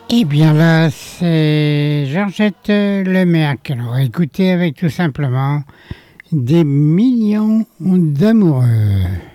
Eh bien là, c'est Georgette Lemaire qu'elle aurait écouté avec tout simplement des millions d'amoureux.